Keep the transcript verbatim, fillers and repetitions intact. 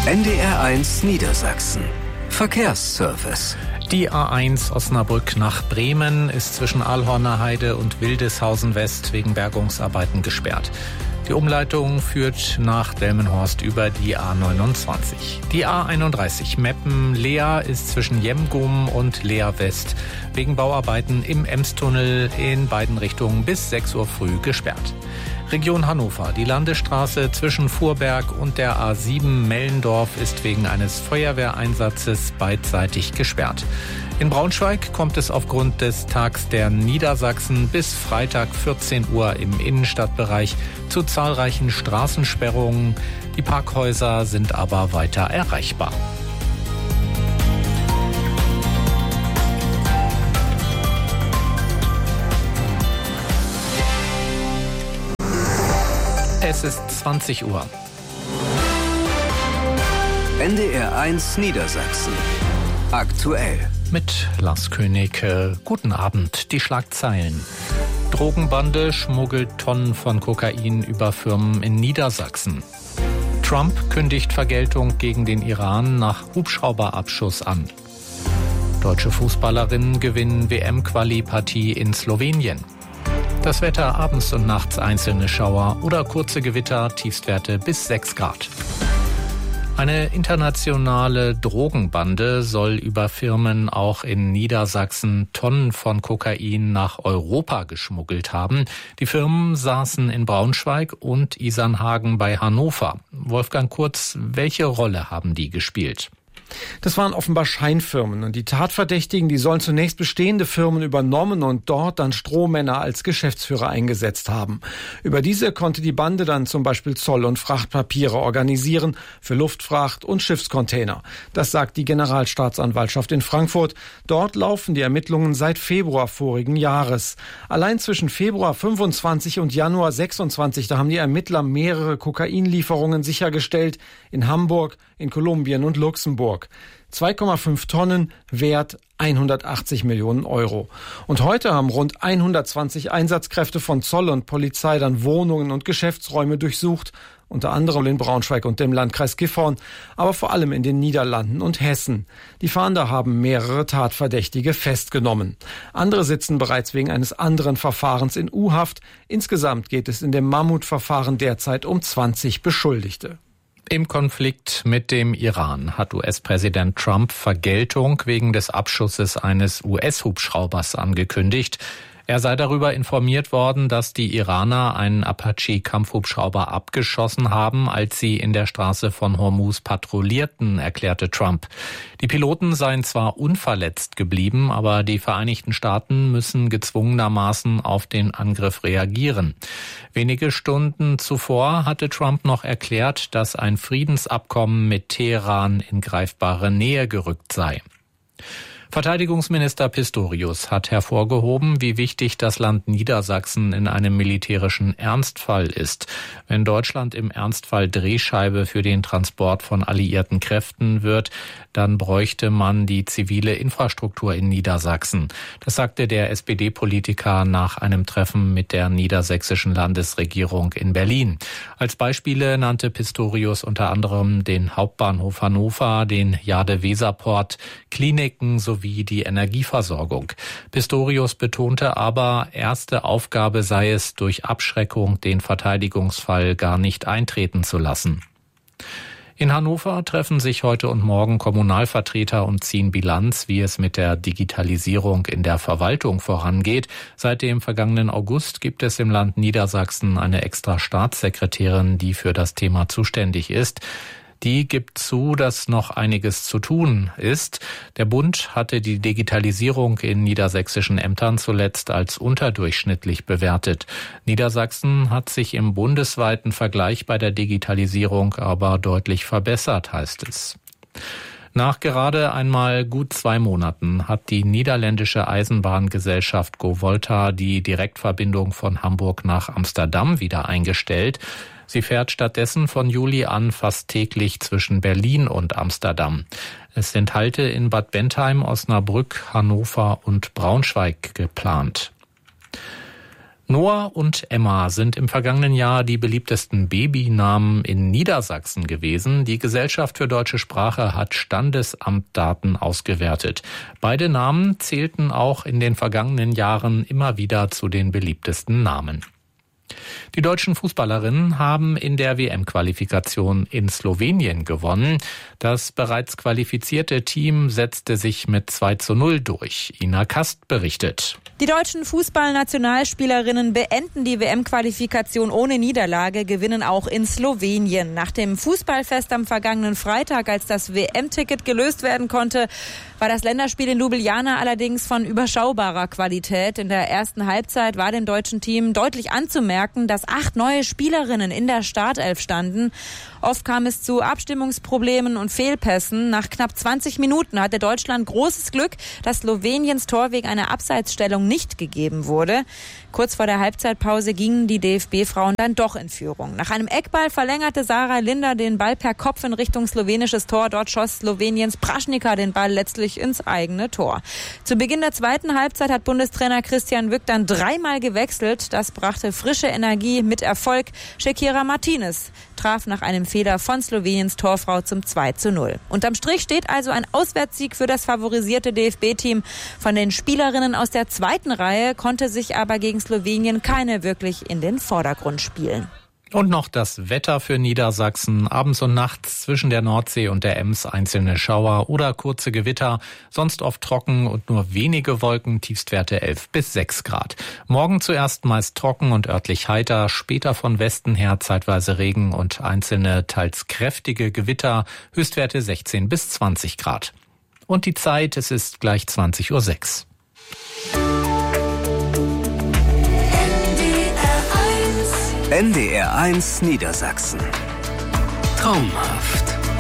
N D R eins Niedersachsen. Verkehrsservice. Die A eins Osnabrück nach Bremen ist zwischen Ahlhorner Heide und Wildeshausen West wegen Bergungsarbeiten gesperrt. Die Umleitung führt nach Delmenhorst über die A neunundzwanzig. Die A einunddreißig Meppen-Leer ist zwischen Jemgum und Leer West wegen Bauarbeiten im Emstunnel in beiden Richtungen bis sechs Uhr früh gesperrt. Region Hannover. Die Landesstraße zwischen Fuhrberg und der A sieben Mellendorf ist wegen eines Feuerwehreinsatzes beidseitig gesperrt. In Braunschweig kommt es aufgrund des Tags der Niedersachsen bis Freitag vierzehn Uhr im Innenstadtbereich zu zahlreichen Straßensperrungen. Die Parkhäuser sind aber weiter erreichbar. Es ist zwanzig Uhr. N D R eins Niedersachsen. Aktuell. Mit Lars König. Guten Abend. Die Schlagzeilen. Drogenbande schmuggelt Tonnen von Kokain über Firmen in Niedersachsen. Trump kündigt Vergeltung gegen den Iran nach Hubschrauberabschuss an. Deutsche Fußballerinnen gewinnen W M-Quali-Partie in Slowenien. Das Wetter abends und nachts einzelne Schauer oder kurze Gewitter, Tiefstwerte bis sechs Grad. Eine internationale Drogenbande soll über Firmen auch in Niedersachsen Tonnen von Kokain nach Europa geschmuggelt haben. Die Firmen saßen in Braunschweig und Isernhagen bei Hannover. Wolfgang Kurz, welche Rolle haben die gespielt? Das waren offenbar Scheinfirmen und die Tatverdächtigen, die sollen zunächst bestehende Firmen übernommen und dort dann Strohmänner als Geschäftsführer eingesetzt haben. Über diese konnte die Bande dann zum Beispiel Zoll- und Frachtpapiere organisieren für Luftfracht und Schiffscontainer. Das sagt die Generalstaatsanwaltschaft in Frankfurt. Dort laufen die Ermittlungen seit Februar vorigen Jahres. Allein zwischen Februar fünfundzwanzig und Januar sechsundzwanzig, da haben die Ermittler mehrere Kokainlieferungen sichergestellt in Hamburg, in Kolumbien und Luxemburg. zwei Komma fünf Tonnen, Wert hundertachtzig Millionen Euro. Und heute haben rund hundertzwanzig Einsatzkräfte von Zoll und Polizei dann Wohnungen und Geschäftsräume durchsucht, unter anderem in Braunschweig und dem Landkreis Gifhorn, aber vor allem in den Niederlanden und Hessen. Die Fahnder haben mehrere Tatverdächtige festgenommen. Andere sitzen bereits wegen eines anderen Verfahrens in U-Haft. Insgesamt geht es in dem Mammutverfahren derzeit um zwanzig Beschuldigte. Im Konflikt mit dem Iran hat U S-Präsident Trump Vergeltung wegen des Abschusses eines U S-Hubschraubers angekündigt. Er sei darüber informiert worden, dass die Iraner einen Apache-Kampfhubschrauber abgeschossen haben, als sie in der Straße von Hormuz patrouillierten, erklärte Trump. Die Piloten seien zwar unverletzt geblieben, aber die Vereinigten Staaten müssen gezwungenermaßen auf den Angriff reagieren. Wenige Stunden zuvor hatte Trump noch erklärt, dass ein Friedensabkommen mit Teheran in greifbare Nähe gerückt sei. Verteidigungsminister Pistorius hat hervorgehoben, wie wichtig das Land Niedersachsen in einem militärischen Ernstfall ist. Wenn Deutschland im Ernstfall Drehscheibe für den Transport von alliierten Kräften wird, dann bräuchte man die zivile Infrastruktur in Niedersachsen. Das sagte der S P D-Politiker nach einem Treffen mit der niedersächsischen Landesregierung in Berlin. Als Beispiele nannte Pistorius unter anderem den Hauptbahnhof Hannover, den Jade-Weser-Port, Kliniken sowie wie die Energieversorgung. Pistorius betonte aber, erste Aufgabe sei es, durch Abschreckung den Verteidigungsfall gar nicht eintreten zu lassen. In Hannover treffen sich heute und morgen Kommunalvertreter und ziehen Bilanz, wie es mit der Digitalisierung in der Verwaltung vorangeht. Seit dem vergangenen August gibt es im Land Niedersachsen eine extra Staatssekretärin, die für das Thema zuständig ist. Die gibt zu, dass noch einiges zu tun ist. Der Bund hatte die Digitalisierung in niedersächsischen Ämtern zuletzt als unterdurchschnittlich bewertet. Niedersachsen hat sich im bundesweiten Vergleich bei der Digitalisierung aber deutlich verbessert, heißt es. Nach gerade einmal gut zwei Monaten hat die niederländische Eisenbahngesellschaft GoVolta die Direktverbindung von Hamburg nach Amsterdam wieder eingestellt. Sie fährt stattdessen von Juli an fast täglich zwischen Berlin und Amsterdam. Es sind Halte in Bad Bentheim, Osnabrück, Hannover und Braunschweig geplant. Noah und Emma sind im vergangenen Jahr die beliebtesten Babynamen in Niedersachsen gewesen. Die Gesellschaft für deutsche Sprache hat Standesamtdaten ausgewertet. Beide Namen zählten auch in den vergangenen Jahren immer wieder zu den beliebtesten Namen. Die deutschen Fußballerinnen haben in der W M-Qualifikation in Slowenien gewonnen. Das bereits qualifizierte Team setzte sich mit zwei zu null durch. Ina Kast berichtet. Die deutschen Fußballnationalspielerinnen beenden die W M-Qualifikation ohne Niederlage, gewinnen auch in Slowenien. Nach dem Fußballfest am vergangenen Freitag, als das W M-Ticket gelöst werden konnte, war das Länderspiel in Ljubljana allerdings von überschaubarer Qualität. In der ersten Halbzeit war dem deutschen Team deutlich anzumerken, dass acht neue Spielerinnen in der Startelf standen. Oft kam es zu Abstimmungsproblemen und Fehlpässen. Nach knapp zwanzig Minuten hatte Deutschland großes Glück, dass Sloweniens Tor wegen einer Abseitsstellung nicht gegeben wurde. Kurz vor der Halbzeitpause gingen die D F B-Frauen dann doch in Führung. Nach einem Eckball verlängerte Sarah Linder den Ball per Kopf in Richtung slowenisches Tor. Dort schoss Sloweniens Praschnika den Ball letztlich ins eigene Tor. Zu Beginn der zweiten Halbzeit hat Bundestrainer Christian Wück dann dreimal gewechselt. Das brachte frische Energie mit Erfolg. Shakira Martinez traf nach einem Fehler von Sloweniens Torfrau zum zwei zu null. Unterm Strich steht also ein Auswärtssieg für das favorisierte D F B-Team. Von den Spielerinnen aus der zweiten Reihe konnte sich aber gegen Slowenien keine wirklich in den Vordergrund spielen. Und noch das Wetter für Niedersachsen. Abends und nachts zwischen der Nordsee und der Ems einzelne Schauer oder kurze Gewitter. Sonst oft trocken und nur wenige Wolken, Tiefstwerte elf bis sechs Grad. Morgen zuerst meist trocken und örtlich heiter, später von Westen her zeitweise Regen und einzelne teils kräftige Gewitter, Höchstwerte sechzehn bis zwanzig Grad. Und die Zeit, es ist gleich zwanzig Uhr sechs. N D R eins Niedersachsen. Traumhaft.